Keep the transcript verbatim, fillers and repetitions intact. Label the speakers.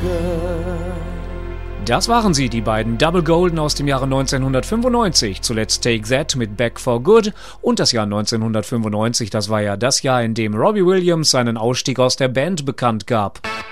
Speaker 1: Das waren sie, die beiden Double Golden aus dem Jahre neunzehnhundertfünfundneunzig. Zuletzt Take That mit Back for Good und das Jahr neunzehnhundertfünfundneunzig, das war ja das Jahr, in dem Robbie Williams seinen Ausstieg aus der Band bekannt gab.